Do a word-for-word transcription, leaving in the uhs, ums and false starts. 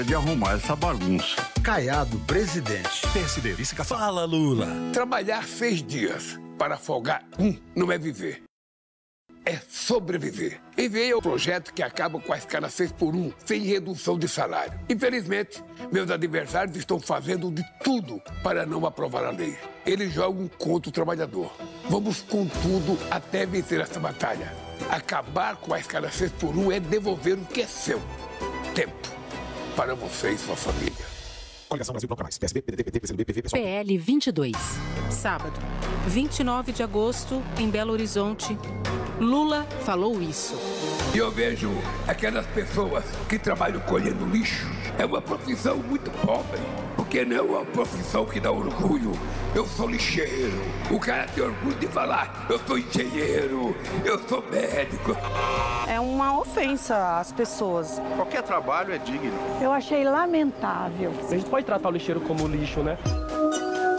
de arrumar essa bagunça. Caiado, presidente. P S D, vice-caçado. Fala, Lula. Trabalhar seis dias para folgar um não é viver. É sobreviver. Enviei o projeto que acaba com a escala seis por um, sem redução de salário. Infelizmente, meus adversários estão fazendo de tudo para não aprovar a lei. Eles jogam contra o trabalhador. Vamos com tudo até vencer essa batalha. Acabar com a escala seis por um é devolver o que é seu. Tempo. Para você e sua família. Coligação Brasil Bloco Mais. P S B, P D T, P T, P C D B, P V, P SOL. P L vinte e dois. Sábado, vinte e nove de agosto, em Belo Horizonte. Lula falou isso. E eu vejo aquelas pessoas que trabalham colhendo lixo. É uma profissão muito pobre, porque não é uma profissão que dá orgulho. Eu sou lixeiro. O cara tem orgulho de falar, eu sou engenheiro, eu sou médico. É uma ofensa às pessoas. Qualquer trabalho é digno. Eu achei lamentável. A gente pode tratar o lixeiro como lixo, né?